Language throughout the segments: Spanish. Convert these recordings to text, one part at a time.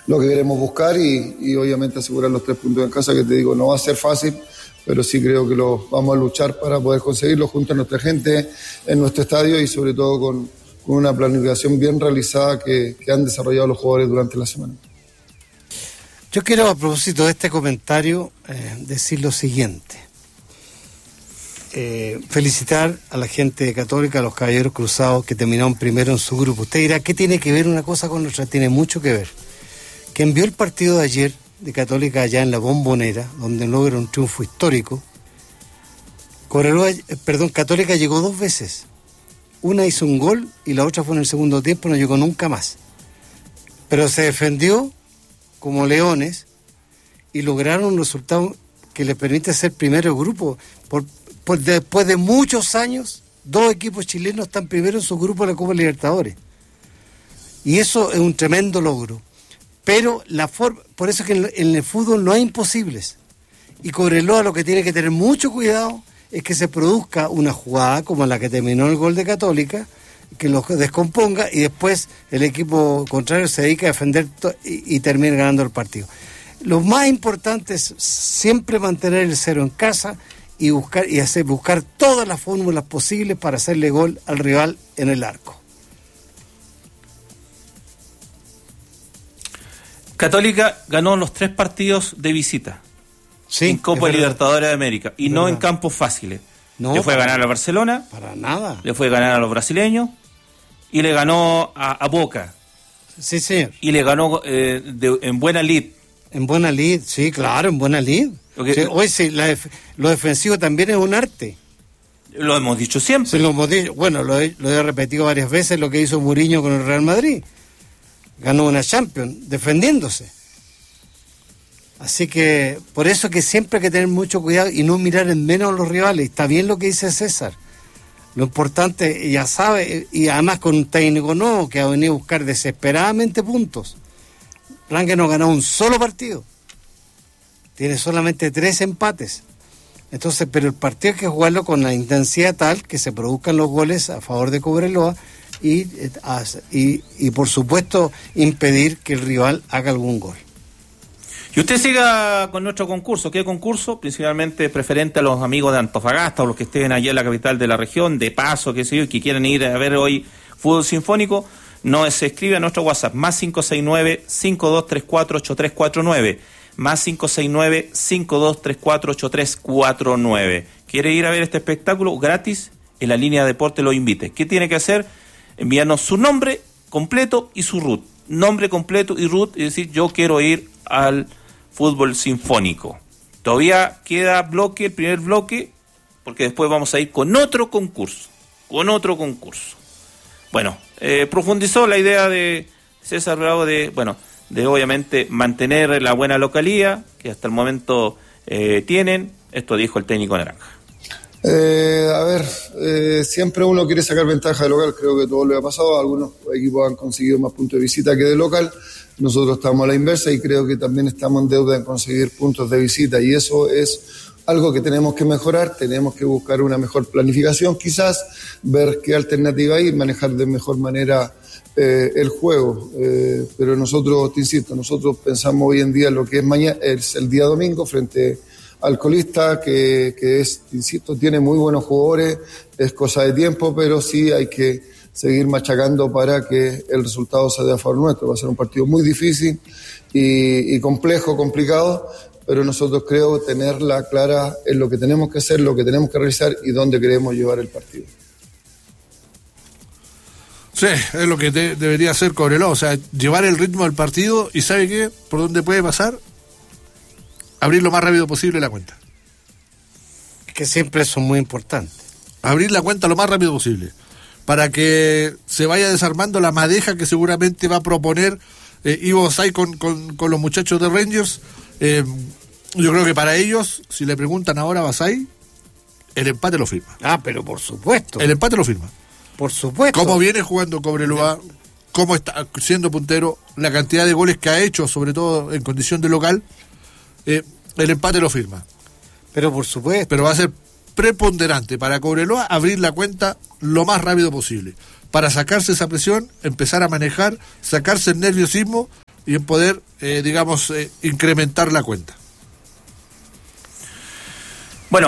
lo que queremos buscar y obviamente asegurar los 3 puntos en casa, que te digo, no va a ser fácil, pero sí creo que lo vamos a luchar para poder conseguirlo junto a nuestra gente en nuestro estadio y sobre todo con una planificación bien realizada que han desarrollado los jugadores durante la semana. Yo quiero, a propósito de este comentario, decir lo siguiente. Felicitar a la gente de Católica, a los Caballeros Cruzados que terminaron primero en su grupo. Usted dirá, ¿qué tiene que ver una cosa con otra? Tiene mucho que ver. Quien vio el partido de ayer de Católica allá en la Bombonera, donde logra un triunfo histórico, Católica llegó 2 veces. Una hizo un gol y la otra fue en el segundo tiempo, no llegó nunca más. Pero se defendió como leones y lograron un resultado que les permite ser primero el grupo. Después de muchos años, 2 equipos chilenos están primero en su grupo de la Copa Libertadores. Y eso es un tremendo logro. Pero por eso es que en el fútbol no hay imposibles. Y Cobreloa lo que tiene que tener mucho cuidado es que se produzca una jugada como la que terminó el gol de Católica, que los descomponga y después el equipo contrario se dedica a defender y termina ganando el partido. Lo más importante es siempre mantener el 0 en casa y buscar todas las fórmulas posibles para hacerle gol al rival en el arco. Católica ganó los 3 partidos de visita, sí, en Copa Libertadores de América, y no en campos fáciles. Le fue a ganar a Barcelona, para nada. Le fue a ganar a los brasileños y le ganó a Boca. Sí, señor. Y le ganó en buena lid. En buena lid, sí, claro, en buena lid. Hoy sí, lo defensivo también es un arte. Lo hemos dicho siempre. Sí, lo he repetido varias veces, lo que hizo Mourinho con el Real Madrid. Ganó una Champions defendiéndose. Así que por eso que siempre hay que tener mucho cuidado y no mirar en menos a los rivales. Está bien lo que dice César. Lo importante, ya sabe, y además con un técnico nuevo que ha venido a buscar desesperadamente puntos. Rangue no ganó un solo partido. Tiene solamente 3 empates. Entonces, pero el partido hay que jugarlo con la intensidad tal que se produzcan los goles a favor de Cobreloa y por supuesto impedir que el rival haga algún gol. Y usted siga con nuestro concurso. ¿Qué concurso? Principalmente preferente a los amigos de Antofagasta o los que estén allá en la capital de la región, de paso, qué sé yo, y que quieran ir a ver hoy fútbol sinfónico. Se escribe a nuestro WhatsApp, más 569-5234-8349, más 569-5234-8349. ¿Quiere ir a ver este espectáculo gratis? En la línea de deporte lo invite. ¿Qué tiene que hacer? Enviarnos su nombre completo y su RUT. Nombre completo y RUT, y decir, yo quiero ir al fútbol sinfónico. Todavía queda el primer bloque, porque después vamos a ir con otro concurso. Bueno, profundizó la idea de César Bravo de obviamente mantener la buena localía que hasta el momento tienen. Esto dijo el técnico naranja. Siempre uno quiere sacar ventaja de local, creo que todo lo ha pasado, algunos equipos han conseguido más puntos de visita que de local, nosotros estamos a la inversa y creo que también estamos en deuda en conseguir puntos de visita y eso es algo que tenemos que mejorar, tenemos que buscar una mejor planificación quizás, ver qué alternativa hay y manejar de mejor manera el juego, pero nosotros, te insisto, nosotros pensamos hoy en día lo que es el día domingo frente al colista que es, insisto, tiene muy buenos jugadores, es cosa de tiempo, pero sí hay que seguir machacando para que el resultado se dé a favor nuestro. Va a ser un partido muy difícil y complejo, complicado, pero nosotros creo tenerla clara en lo que tenemos que hacer, lo que tenemos que realizar y dónde queremos llevar el partido. Sí, es lo que debería hacer Cobreloa, o sea, llevar el ritmo del partido y ¿sabe qué? ¿Por dónde puede pasar? Abrir lo más rápido posible la cuenta. Es que siempre eso es muy importante. Abrir la cuenta lo más rápido posible, para que se vaya desarmando la madeja que seguramente va a proponer Ivo Basay con los muchachos de Rangers. Yo creo que para ellos, si le preguntan ahora a Basay, el empate lo firma. Pero por supuesto. El empate lo firma. Por supuesto. Cómo viene jugando Cobreloa, cómo está siendo puntero, la cantidad de goles que ha hecho, sobre todo en condición de local, el empate lo firma. Pero por supuesto. Pero va a ser preponderante para Cobreloa abrir la cuenta lo más rápido posible, para sacarse esa presión, empezar a manejar, sacarse el nerviosismo y poder incrementar la cuenta? Bueno,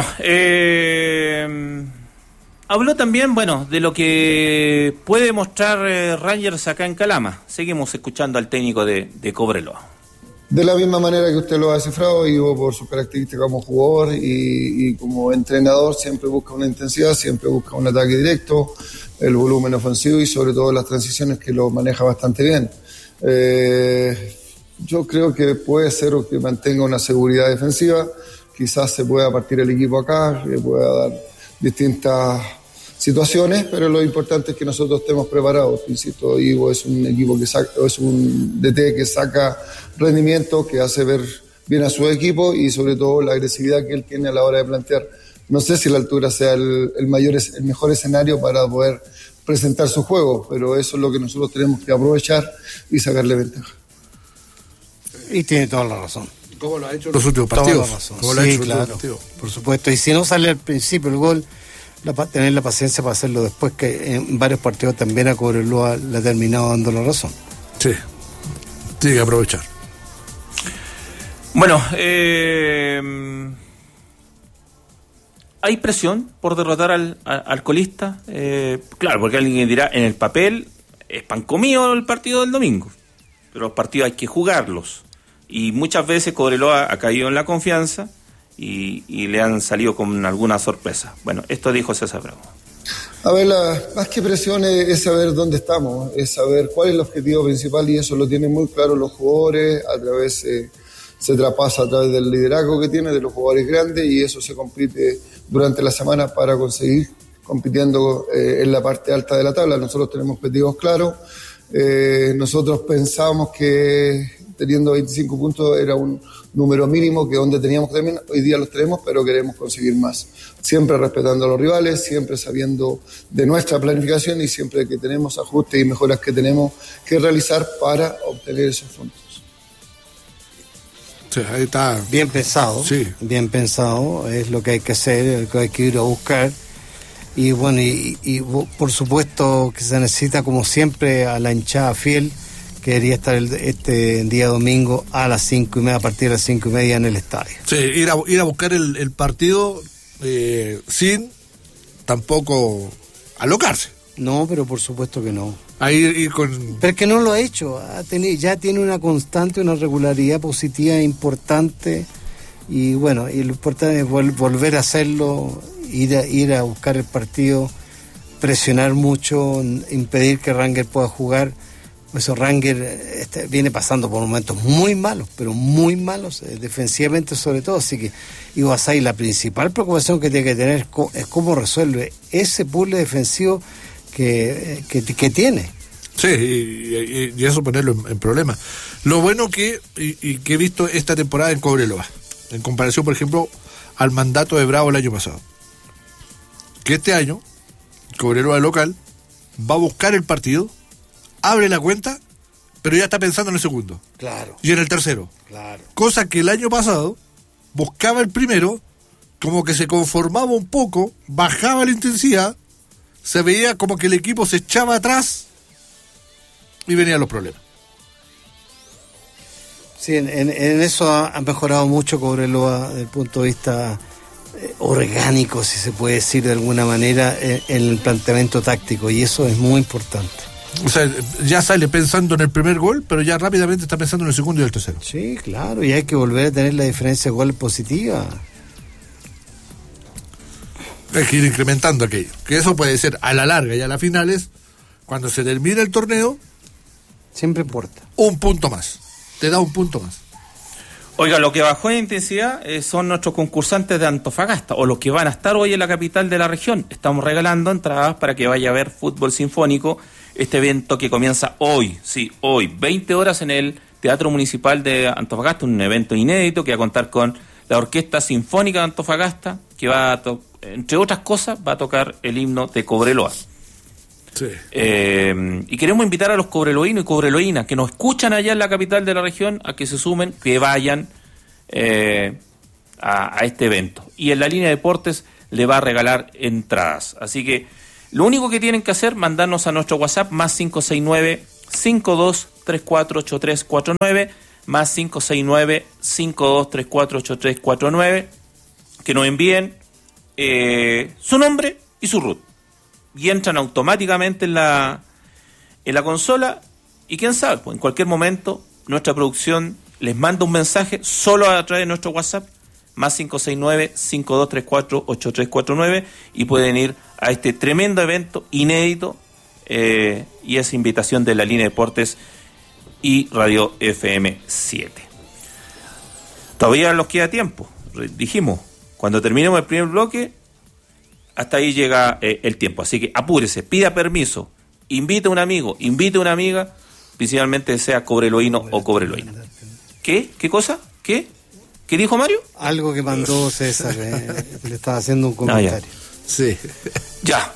habló también, de lo que puede mostrar Rangers acá en Calama. Seguimos escuchando al técnico de Cobreloa. De la misma manera que usted lo ha descifrado, Ivo, por sus características como jugador y como entrenador, siempre busca una intensidad, siempre busca un ataque directo, el volumen ofensivo y sobre todo las transiciones, que lo maneja bastante bien. Yo creo que puede ser que mantenga una seguridad defensiva, quizás se pueda partir el equipo acá, que pueda dar distintas situaciones, pero lo importante es que nosotros estemos preparados. Insisto, Ivo es un equipo es un DT que saca rendimiento, que hace ver bien a su equipo y sobre todo la agresividad que él tiene a la hora de plantear. No sé si la altura sea el mejor escenario para poder presentar su juego, pero eso es lo que nosotros tenemos que aprovechar y sacarle ventaja. Y tiene toda la razón. ¿Cómo lo ha hecho en los últimos partidos? Sí, claro, por supuesto. Y si no sale al principio el gol, tener la paciencia para hacerlo después, que en varios partidos también a Cobreloa le ha terminado dando la razón. Sí, tiene que aprovechar. Bueno, hay presión por derrotar al colista. Claro, porque alguien dirá, en el papel es pan comido el partido del domingo, pero los partidos hay que jugarlos. Y muchas veces Cobreloa ha caído en la confianza y le han salido con alguna sorpresa. Bueno, esto dijo César Bravo. A ver, más que presión es saber dónde estamos, es saber cuál es el objetivo principal, y eso lo tienen muy claro los jugadores, se traspasa a través del liderazgo que tiene de los jugadores grandes, y eso se compite durante la semana para conseguir compitiendo en la parte alta de la tabla. Nosotros tenemos objetivos claros, nosotros pensamos que teniendo 25 puntos era un número mínimo que donde teníamos que terminar. Hoy día los tenemos, pero queremos conseguir más. Siempre respetando a los rivales, siempre sabiendo de nuestra planificación y siempre que tenemos ajustes y mejoras que tenemos que realizar para obtener esos puntos. Sí, ahí está. Bien pensado, sí. Bien pensado, es lo que hay que hacer, lo que hay que ir a buscar. Y bueno, y por supuesto que se necesita, como siempre, a la hinchada fiel, que debería estar este día domingo a las 5:30, a partir de las 5:30 en el estadio. Sí, ir a buscar el partido sin tampoco alocarse. No, pero por supuesto que no. Ahí Pero es que no lo ha hecho, ya tiene una constante, una regularidad positiva importante, y bueno, y lo importante es volver a hacerlo, ir a buscar el partido, presionar mucho, impedir que Rangers pueda jugar. Eso, Rangers viene pasando por momentos muy malos, pero muy malos, defensivamente sobre todo, así que Iguazay, la principal preocupación que tiene que tener es cómo resuelve ese puzzle defensivo que tiene. Sí, y eso ponerlo en problema. Lo bueno que he visto esta temporada en Cobreloa, en comparación, por ejemplo, al mandato de Bravo el año pasado, que este año Cobreloa local va a buscar el partido, abre la cuenta, pero ya está pensando en el segundo. Claro. Y en el tercero. Claro. Cosa que el año pasado buscaba el primero, como que se conformaba un poco, bajaba la intensidad, se veía como que el equipo se echaba atrás y venían los problemas. Sí, en eso ha mejorado mucho Cobreloa desde el punto de vista orgánico, si se puede decir de alguna manera, en el planteamiento táctico, y eso es muy importante. O sea, ya sale pensando en el primer gol, pero ya rápidamente está pensando en el segundo y el tercero. Sí, claro, y hay que volver a tener la diferencia de gol positiva. Hay que ir incrementando aquello. Que eso puede ser a la larga y a las finales, cuando se termine el torneo, siempre importa. Un punto más. Te da un punto más. Oiga, lo que bajó en intensidad son nuestros concursantes de Antofagasta, o los que van a estar hoy en la capital de la región. Estamos regalando entradas para que vaya a ver fútbol sinfónico, este evento que comienza hoy, 20 horas en el Teatro Municipal de Antofagasta, un evento inédito que va a contar con la Orquesta Sinfónica de Antofagasta, que va entre otras cosas, va a tocar el himno de Cobreloa. Sí. Y queremos invitar a los cobreloínos y cobreloínas que nos escuchan allá en la capital de la región a que se sumen, que vayan a este evento. Y en la línea de deportes le va a regalar entradas. Así que lo único que tienen que hacer, mandarnos a nuestro WhatsApp más 569-5234-8349, más 569-5234-8349, que nos envíen su nombre y su root. Y entran automáticamente en la consola, y quién sabe, pues en cualquier momento nuestra producción les manda un mensaje solo a través de nuestro WhatsApp, más 569-5234-8349, y pueden ir a este tremendo evento inédito, y esa invitación de la línea de deportes y Radio FM 7. Todavía nos queda tiempo, dijimos, cuando terminemos el primer bloque, hasta ahí llega el tiempo, así que apúrese, pida permiso, invite a un amigo, invite a una amiga, principalmente sea cobreloíno o cobreloína. ¿Qué? ¿Qué cosa? ¿Qué dijo Mario? Algo que mandó César, le estaba haciendo un comentario. Sí. Ya.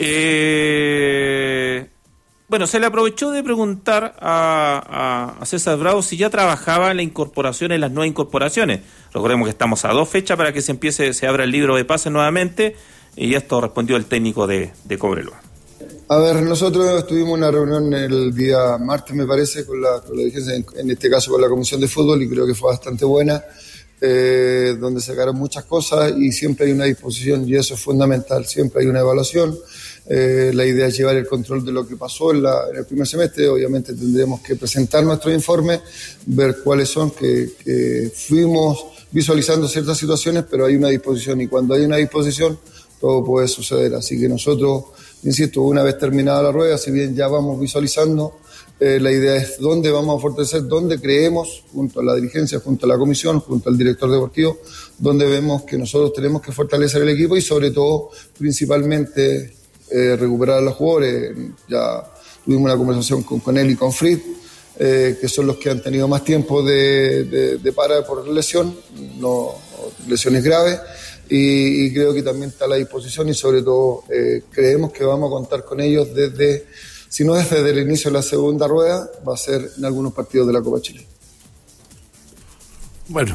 Bueno, se le aprovechó de preguntar a César Bravo si ya trabajaba en la incorporación, en las nuevas incorporaciones. Recordemos que estamos a 2 fechas para que se abra el libro de pases nuevamente, y esto respondió el técnico de Cobreloa. A ver, nosotros tuvimos una reunión el día martes, me parece, con la dirigencia, en este caso con la Comisión de Fútbol, y creo que fue bastante buena, donde sacaron muchas cosas y siempre hay una disposición, y eso es fundamental, siempre hay una evaluación. La idea es llevar el control de lo que pasó en el primer semestre. Obviamente tendremos que presentar nuestro informe, ver cuáles son, que fuimos visualizando ciertas situaciones, pero hay una disposición, y cuando hay una disposición todo puede suceder. Así que nosotros, insisto, una vez terminada la rueda, si bien ya vamos visualizando, la idea es dónde vamos a fortalecer, dónde creemos, junto a la dirigencia, junto a la comisión, junto al director deportivo, donde vemos que nosotros tenemos que fortalecer el equipo y sobre todo, principalmente, recuperar a los jugadores. Ya tuvimos una conversación con él y con Fritz, que son los que han tenido más tiempo de para por lesión, no lesiones graves, y creo que también está a la disposición, y sobre todo creemos que vamos a contar con ellos si no desde el inicio de la segunda rueda, va a ser en algunos partidos de la Copa Chile. Bueno,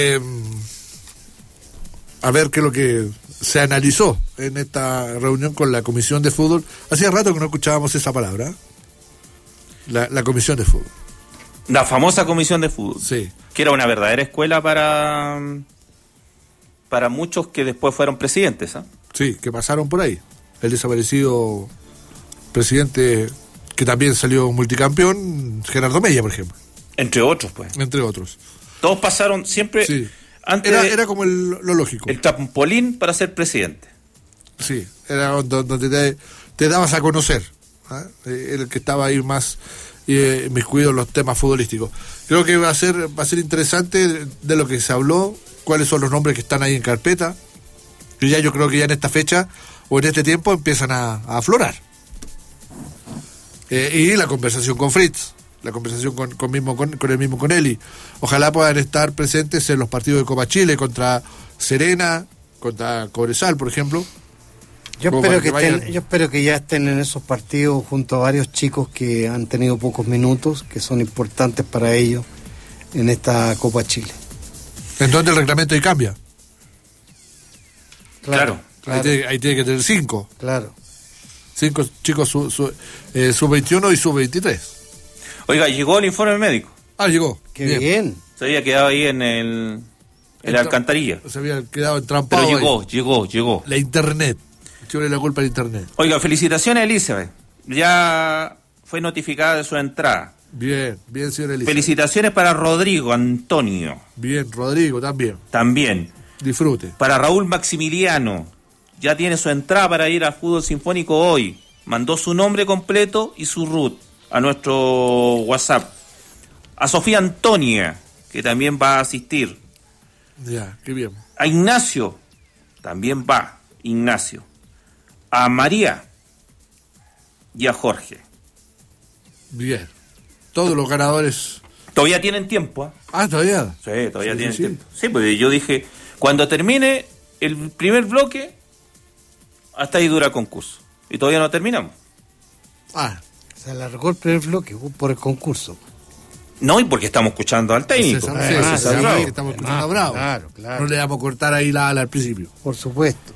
a ver qué es lo que se analizó en esta reunión con la Comisión de Fútbol. Hacía rato que no escuchábamos esa palabra, la Comisión de Fútbol. La famosa Comisión de Fútbol. Sí. Que era una verdadera escuela para muchos que después fueron presidentes, ¿eh? Sí, que pasaron por ahí. El desaparecido presidente que también salió multicampeón, Gerardo Mella, por ejemplo. Entre otros, pues. Entre otros. Todos pasaron siempre... Sí. Antes era como lo lógico. El trampolín para ser presidente. Sí, era donde te dabas a conocer, el que estaba ahí más inmiscuido en los temas futbolísticos. Creo que va a ser interesante de lo que se habló, cuáles son los nombres que están ahí en carpeta, que ya yo creo que ya en esta fecha o en este tiempo empiezan a aflorar. Y la conversación con Fritz, la conversación con el mismo Conelli. Ojalá puedan estar presentes en los partidos de Copa Chile contra Serena, contra Cobresal, por ejemplo. Yo espero que ya estén en esos partidos junto a varios chicos que han tenido pocos minutos, que son importantes para ellos en esta Copa Chile. Entonces el reglamento ahí cambia. Claro. Ahí tiene que tener 5. Claro. 5 chicos sub-21 y sub-23. Oiga, llegó el informe médico. Llegó. Qué bien. Se había quedado ahí en la alcantarilla. Se había quedado entrampado. Pero llegó. La internet. Echéle la culpa al internet. Oiga, felicitaciones a Elizabeth. Ya fue notificada de su entrada. Bien, señor Elizabeth. Felicitaciones para Rodrigo Antonio. Bien, Rodrigo también. También. Disfrute. Para Raúl Maximiliano. Ya tiene su entrada para ir al fútbol sinfónico hoy. Mandó su nombre completo y su root a nuestro WhatsApp. A Sofía Antonia, que también va a asistir. Ya, qué bien. A Ignacio, también va Ignacio. A María y a Jorge. Bien. Todos los ganadores. Todavía tienen tiempo, ¿eh? ¿Todavía? Sí, todavía tienen tiempo. Sí, pues yo dije, cuando termine el primer bloque, hasta ahí dura el concurso. Y todavía no terminamos. Se alargó el primer bloque por el concurso. No, y porque estamos escuchando al técnico. Estamos escuchando a Bravo. Claro. No le vamos a cortar ahí la ala al principio. Por supuesto.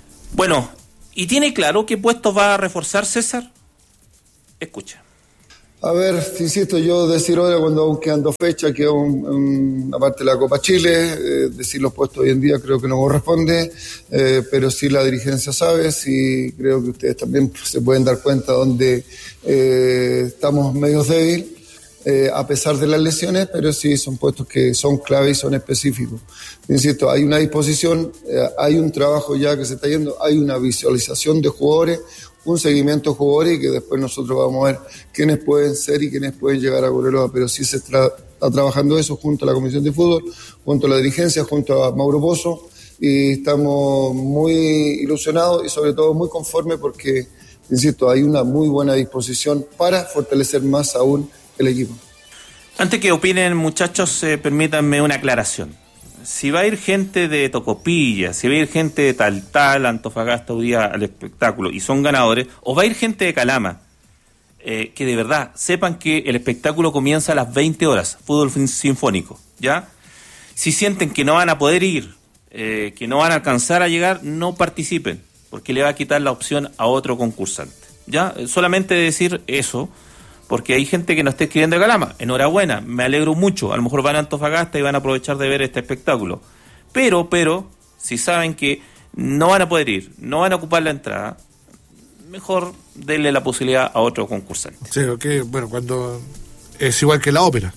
Bueno, ¿y tiene claro qué puestos va a reforzar César? Escucha. A ver, insisto, yo decir ahora cuando aún quedan 2 fechas, que aparte de la Copa Chile, decir los puestos hoy en día creo que no corresponde, pero sí la dirigencia sabe, sí creo que ustedes también se pueden dar cuenta donde estamos medio débiles, a pesar de las lesiones, pero sí son puestos que son clave y son específicos. Insisto, hay una disposición, hay un trabajo ya que se está yendo, hay una visualización de jugadores, un seguimiento de jugadores y que después nosotros vamos a ver quiénes pueden ser y quiénes pueden llegar a Cobreloa, pero sí se está trabajando eso junto a la Comisión de Fútbol, junto a la dirigencia, junto a Mauro Pozo, y estamos muy ilusionados y sobre todo muy conformes porque, insisto, hay una muy buena disposición para fortalecer más aún el equipo. Antes que opinen, muchachos, permítanme una aclaración. Si va a ir gente de Tocopilla, si va a ir gente de Taltal, Antofagasta hoy día al espectáculo y son ganadores, o va a ir gente de Calama, que de verdad sepan que el espectáculo comienza a las 20 horas, fútbol sinfónico, ¿ya? Si sienten que no van a poder ir, que no van a alcanzar a llegar, no participen, porque le va a quitar la opción a otro concursante, ¿ya? Solamente decir eso, porque hay gente que nos está escribiendo de Calama. Enhorabuena, me alegro mucho. A lo mejor van a Antofagasta y van a aprovechar de ver este espectáculo. Pero, si saben que no van a poder ir, no van a ocupar la entrada, mejor denle la posibilidad a otro concursante. Sí, que cuando es igual que la ópera.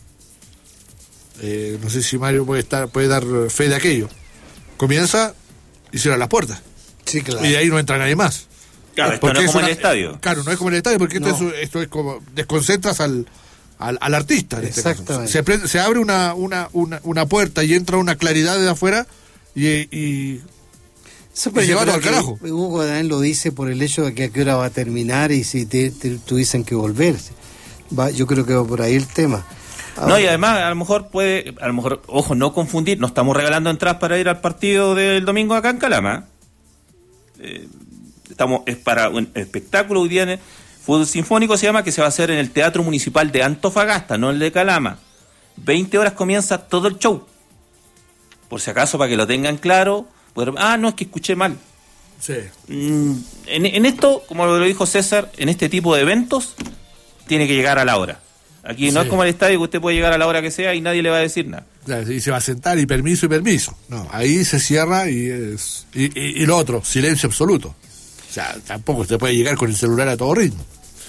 No sé si Mario puede dar fe de aquello. Comienza y cierran las puertas. Sí, claro. Y de ahí no entra nadie más. Claro, esto no es como el estadio. Claro, no es como el estadio, porque esto es como desconcentras al artista en este caso. Se abre una puerta y entra una claridad de afuera y se lleva todo al carajo. Hugo también lo dice por el hecho de que a qué hora va a terminar y si tuviesen que volver. Yo creo que va por ahí el tema. No, y además a lo mejor, ojo, no confundir, no estamos regalando entradas para ir al partido del domingo acá en Calama. Es para un espectáculo hoy día en el fútbol sinfónico, se llama, que se va a hacer en el Teatro Municipal de Antofagasta, no el de Calama. 20 horas comienza todo el show. Por si acaso, para que lo tengan claro. No, es que escuché mal. Sí. En esto, como lo dijo César, en este tipo de eventos, tiene que llegar a la hora. Aquí no es como el estadio que usted puede llegar a la hora que sea y nadie le va a decir nada. Claro, y se va a sentar y permiso. No, ahí se cierra y lo otro, silencio absoluto. O sea, tampoco se puede llegar con el celular a todo ritmo.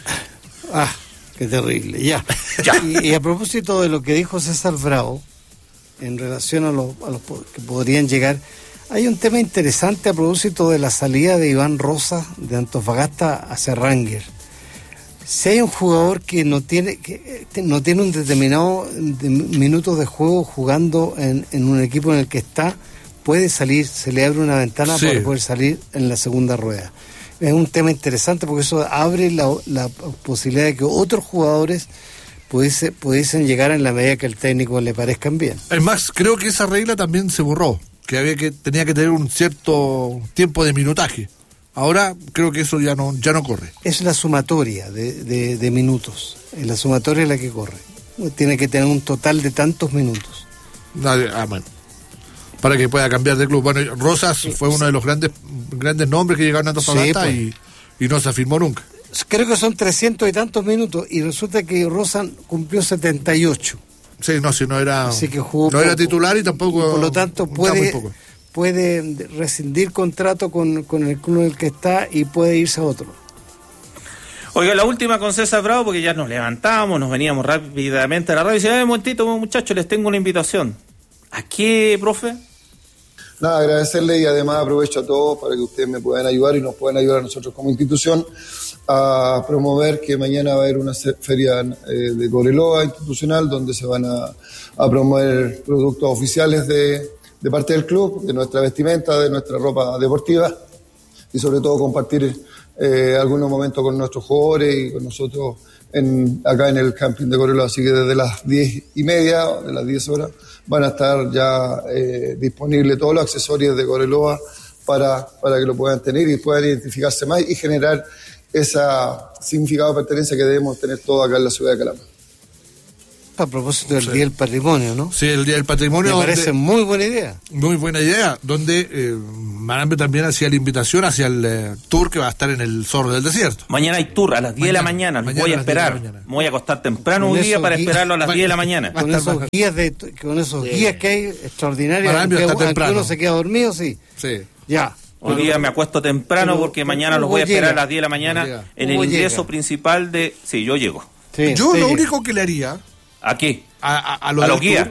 Qué terrible, ya. Y a propósito de lo que dijo César Bravo, en relación a los que podrían llegar, hay un tema interesante a propósito de la salida de Iván Rosa de Antofagasta hacia Ranger. Si hay un jugador que no tiene un determinado minutos de juego jugando en un equipo en el que está, puede salir, se le abre una ventana para poder salir en la segunda rueda. Es un tema interesante porque eso abre la posibilidad de que otros jugadores pudiesen llegar en la medida que el técnico le parezcan bien. Es más, creo que esa regla también se borró, que tenía que tener un cierto tiempo de minutaje. Ahora creo que eso ya no corre. Es la sumatoria de minutos. Es la sumatoria la que corre. Tiene que tener un total de tantos minutos. Bueno. Para que pueda cambiar de club. Bueno, Rosas fue uno de los grandes nombres que llegaron a Antofagasta y no se afirmó nunca. Creo que son 300 y tantos minutos y resulta que Rosas cumplió 78. Sí, no era. Así que jugó no era titular y tampoco. Por lo tanto puede rescindir contrato con el club en el que está y puede irse a otro. Oiga, la última con César Bravo, porque ya nos levantamos, nos veníamos rápidamente a la radio y dice, un momentito, muchachos, les tengo una invitación. ¿A qué, profe? Nada, agradecerle y además aprovecho a todos para que ustedes me puedan ayudar y nos puedan ayudar a nosotros como institución a promover que mañana va a haber una feria de Cobreloa institucional donde se van a promover productos oficiales de parte del club, de nuestra vestimenta, de nuestra ropa deportiva y sobre todo compartir algunos momentos con nuestros jugadores y con nosotros acá en el camping de Cobreloa. Así que desde las 10:30, de las 10 horas, van a estar ya disponibles todos los accesorios de Cobreloa para que lo puedan tener y puedan identificarse más y generar ese significado de pertenencia que debemos tener todos acá en la ciudad de Calama. a propósito del Día del Patrimonio, ¿no? Sí, el Día del Patrimonio. Me parece muy buena idea. Muy buena idea, donde Marambe también hacía la invitación hacia el tour que va a estar en el Zorro del Desierto. Mañana hay tour a las 10 de la mañana, los voy a esperar. Me voy a acostar temprano un día para esperarlo a las 10 de la mañana. Con esos guías que hay extraordinarios, aunque uno se queda dormido, sí. Ya. Hoy día me acuesto temprano porque mañana los voy a esperar a las 10 de la mañana en el ingreso principal de... Sí, yo llego. Sí, yo lo único que le haría... ¿A qué? A los guías.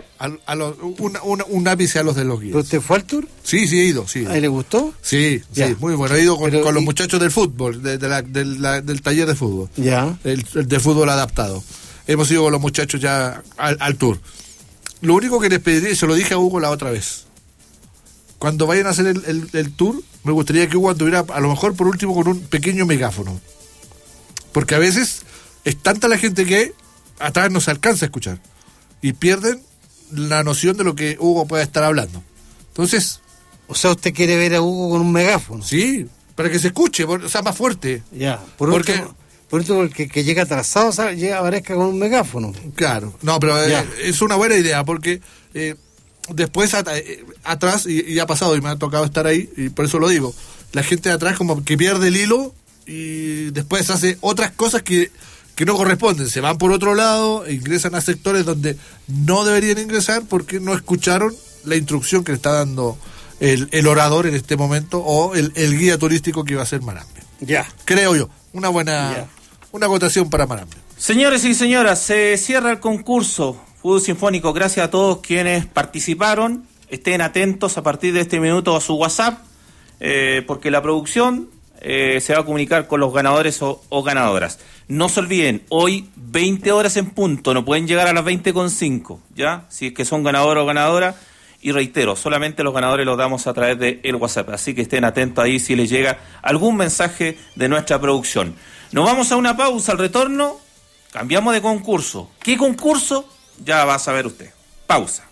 Un ápice a los de los guías. ¿Pero usted fue al tour? Sí, he ido. Sí. ¿A él le gustó? Sí, muy bueno. He ido con los muchachos del fútbol, del taller de fútbol. Ya. El de fútbol adaptado. Hemos ido con los muchachos ya al tour. Lo único que les pediría, y se lo dije a Hugo la otra vez, cuando vayan a hacer el tour, me gustaría que Hugo anduviera, a lo mejor por último, con un pequeño megáfono. Porque a veces es tanta la gente que atrás no se alcanza a escuchar. Y pierden la noción de lo que Hugo puede estar hablando. Entonces... O sea, ¿usted quiere ver a Hugo con un megáfono? Sí, para que se escuche, o sea, más fuerte. Ya, por último, el que llega atrasado, aparezca con un megáfono. Claro, no, pero es una buena idea, porque... después atrás, y ha pasado y me ha tocado estar ahí, y por eso lo digo, la gente de atrás como que pierde el hilo y después hace otras cosas que no corresponden, se van por otro lado e ingresan a sectores donde no deberían ingresar porque no escucharon la instrucción que le está dando el orador en este momento o el guía turístico que iba a ser Marambe. Ya. Creo yo, una votación para Marambe. Señores y señoras, se cierra el concurso Fútbol Sinfónico. Gracias a todos quienes participaron. Estén atentos a partir de este minuto a su WhatsApp, porque la producción se va a comunicar con los ganadores o ganadoras. No se olviden, hoy 20 horas en punto, no pueden llegar a las 20:05, ¿ya? Si es que son ganador o ganadora. Y reitero, solamente los ganadores los damos a través de el WhatsApp, así que estén atentos ahí si les llega algún mensaje de nuestra producción. Nos vamos a una pausa, al retorno cambiamos de concurso. ¿Qué concurso? Ya va a saber usted. Pausa.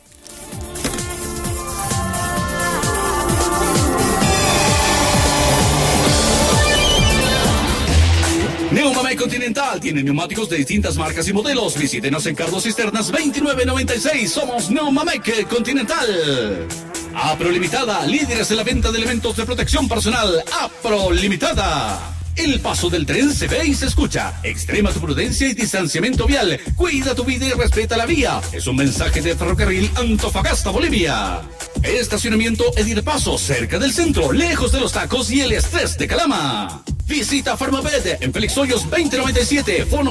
Neumamec Continental tiene neumáticos de distintas marcas y modelos. Visítenos en Carlos Cisternas 2996. Somos Neumamec Continental. Apro Limitada, líderes en la venta de elementos de protección personal. Apro Limitada. El paso del tren se ve y se escucha. Extrema tu prudencia y distanciamiento vial. Cuida tu vida y respeta la vía. Es un mensaje de Ferrocarril Antofagasta, Bolivia. Estacionamiento Edir Paso, cerca del centro, lejos de los tacos y el estrés de Calama. Visita Farmabed en Félix Hoyos 2097, fono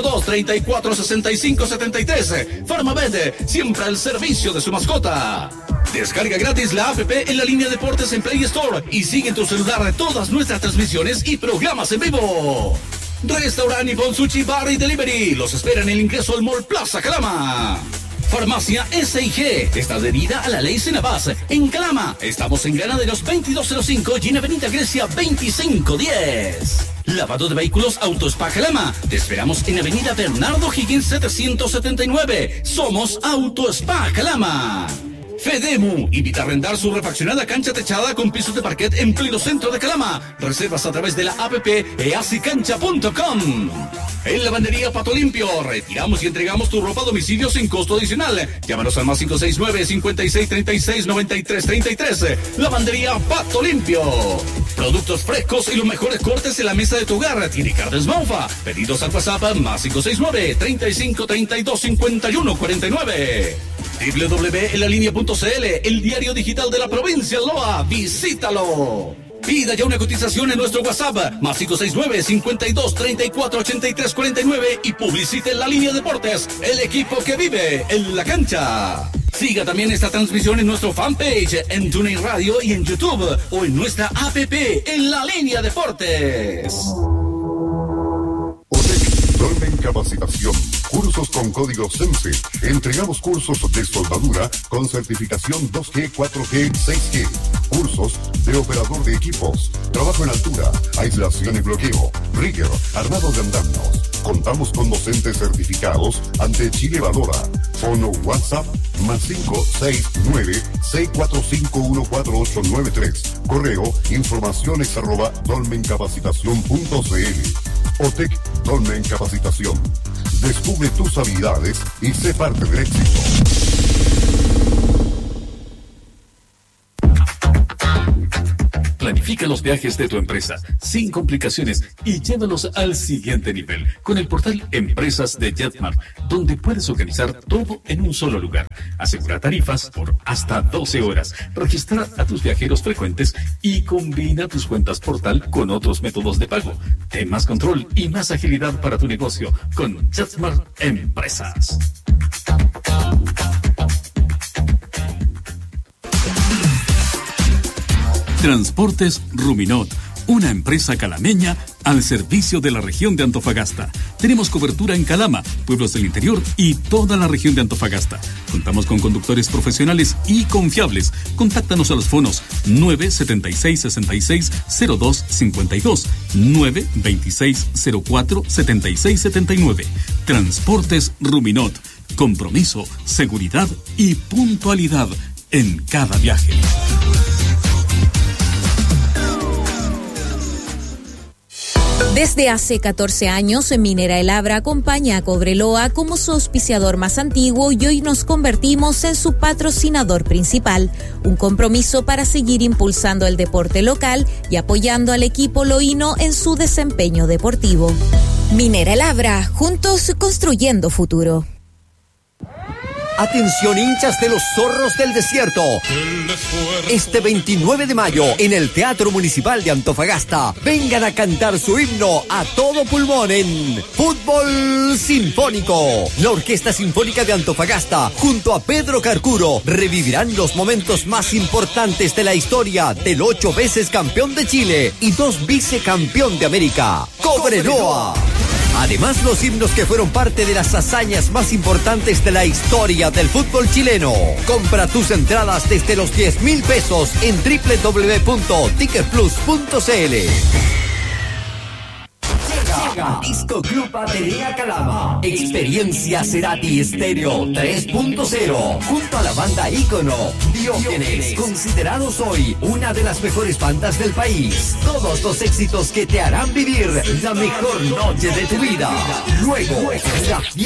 552-3465-73. Farmabed, siempre al servicio de su mascota. Descarga gratis la app en la línea Deportes en Play Store y sigue en tu celular todas nuestras transmisiones y programas en vivo. Restaurant Nippon Sushi Bar y Delivery los espera en el ingreso al Mall Plaza Calama. Farmacia S&G está adherida a la ley Senabas. En Calama, estamos en Ganaderos 2205 y en Avenida Grecia 2510. Lavado de vehículos Autospa Calama. Te esperamos en Avenida Bernardo Higgins 779. Somos Autospa Calama. Fedemu invita a arrendar su refaccionada cancha techada con pisos de parquet en pleno centro de Calama. Reservas a través de la app easicancha.com. En Lavandería Pato Limpio, retiramos y entregamos tu ropa a domicilio sin costo adicional. Llámanos al más 569-5636-9333. Lavandería Pato Limpio. Productos frescos y los mejores cortes en la mesa de tu hogar. Tiene carnes Maufa. Pedidos al WhatsApp más 569-3532-5149. www.elalinea.cl, el diario digital de la provincia Loa. Visítalo. Pida ya una cotización en nuestro WhatsApp más 569-5234-8349 y publicite en La Línea Deportes, el equipo que vive en la cancha. Siga también esta transmisión en nuestro fanpage, en TuneIn Radio y en YouTube o en nuestra app en La Línea Deportes. Dolmen Capacitación. Cursos con código SENSE. Entregamos cursos de soldadura con certificación 2G, 4G, 6G. Cursos de operador de equipos. Trabajo en altura, aislación y bloqueo. Rigger, armado de andamios. Contamos con docentes certificados ante Chile Valora. Fono WhatsApp más 569-645-14893. Correo informaciones@dolmencapacitacion.cl. OTEC Dolmen Capacitación. Descubre tus habilidades y sé parte del éxito. Planifica los viajes de tu empresa sin complicaciones y llévalos al siguiente nivel con el portal Empresas de Jetmar, donde puedes organizar todo en un solo lugar. Asegura tarifas por hasta 12 horas. Registra a tus viajeros frecuentes y combina tus cuentas portal con otros métodos de pago. Ten más control y más agilidad para tu negocio con Jetmar Empresas. Transportes Ruminot, una empresa calameña al servicio de la región de Antofagasta. Tenemos cobertura en Calama, pueblos del interior y toda la región de Antofagasta. Contamos con conductores profesionales y confiables. Contáctanos a los fonos 976-66-0252, 926-04-7679. Transportes Ruminot, compromiso, seguridad y puntualidad en cada viaje. Desde hace 14 años, Minera El Abra acompaña a Cobreloa como su auspiciador más antiguo y hoy nos convertimos en su patrocinador principal. Un compromiso para seguir impulsando el deporte local y apoyando al equipo loíno en su desempeño deportivo. Minera El Abra, juntos construyendo futuro. Atención, hinchas de los Zorros del Desierto. Este 29 de mayo, en el Teatro Municipal de Antofagasta, vengan a cantar su himno a todo pulmón en Fútbol Sinfónico. La Orquesta Sinfónica de Antofagasta, junto a Pedro Carcuro, revivirán los momentos más importantes de la historia del 8 veces campeón de Chile y 2 vicecampeón de América, Cobreloa. Además, los himnos que fueron parte de las hazañas más importantes de la historia del fútbol chileno. Compra tus entradas desde los 10.000 pesos en www.ticketplus.cl. Llega Disco Club Batería Calama. Experiencia Cerati Estéreo 3.0. Junto a la banda ícono Diógenes, considerados hoy una de las mejores bandas del país. Todos los éxitos que te harán vivir la mejor noche de tu vida. Luego, la